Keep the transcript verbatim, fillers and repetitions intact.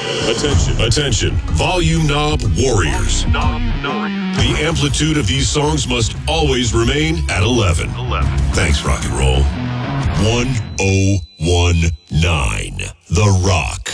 Attention, attention, volume knob warriors. The amplitude of these songs must always remain at eleven. Thanks, rock and roll. one oh one nine, The Rock.